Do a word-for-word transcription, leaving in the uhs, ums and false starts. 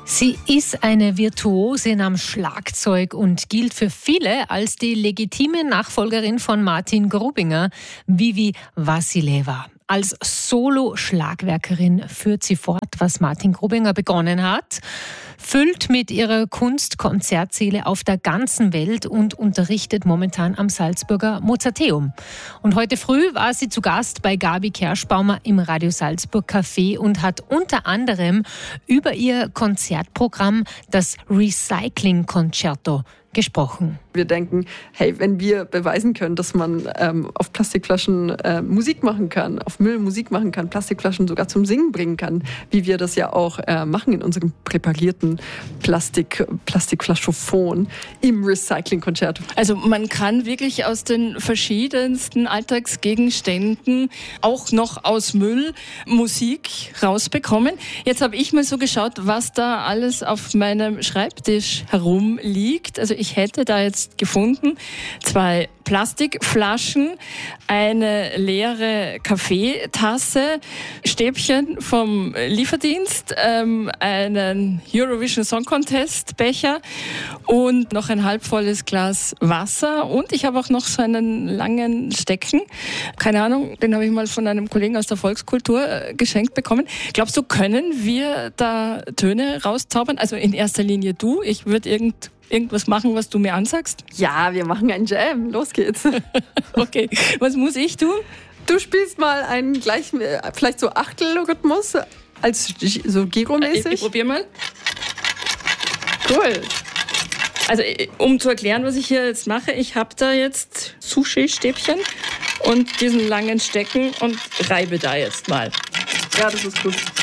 Sie ist eine Virtuosin am Schlagzeug und gilt für viele als die legitime Nachfolgerin von Martin Grubinger, Vivi Vassileva. Als Solo-Schlagwerkerin führt sie fort, was Martin Grubinger begonnen hat, füllt mit ihrer Kunst Konzertsäle auf der ganzen Welt und unterrichtet momentan am Salzburger Mozarteum. Und heute früh war sie zu Gast bei Gabi Kerschbaumer im Radio Salzburg Café und hat unter anderem über ihr Konzertprogramm, das Recycling Concerto, gesprochen. Wir denken, hey, wenn wir beweisen können, dass man ähm, auf Plastikflaschen äh, Musik machen kann, auf Müll Musik machen kann, Plastikflaschen sogar zum Singen bringen kann, wie wir das ja auch äh, machen in unserem präparierten Plastik, Plastikflaschophon im Recycling-Konzert. Also man kann wirklich aus den verschiedensten Alltagsgegenständen, auch noch aus Müll, Musik rausbekommen. Jetzt habe ich mal so geschaut, was da alles auf meinem Schreibtisch herumliegt. Also ich hätte da jetzt gefunden zwei Plastikflaschen, eine leere Kaffeetasse, Stäbchen vom Lieferdienst, ähm, einen Eurovision Song Contest Becher und noch ein halbvolles Glas Wasser. Und ich habe auch noch so einen langen Stecken. Keine Ahnung, den habe ich mal von einem Kollegen aus der Volkskultur äh, geschenkt bekommen. Glaubst du, können wir da Töne rauszaubern? Also in erster Linie du. Ich würde irgend irgendwas machen, was du mir ansagst? Ja, wir machen einen Jam. Los geht's. Okay, was muss ich tun? Du spielst mal einen gleich, vielleicht so Achtelrhythmus, als so Giro-mäßig. Ich, ich probier mal. Cool. Also, um zu erklären, was ich hier jetzt mache, ich habe da jetzt Sushi-Stäbchen und diesen langen Stecken und reibe da jetzt mal. Ja, das ist gut.